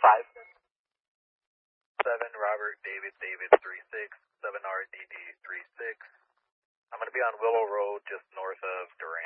5. 7 Robert David 36, 7 RDD 36. I'm going to be on Willow Road just north of Durant.